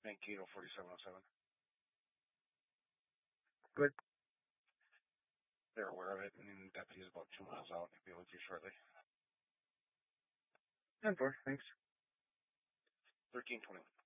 Mankato 4707. Good. They're aware of it, and the deputy is about 2 miles out. He'll be with you shortly. 10-4, thanks. 1320.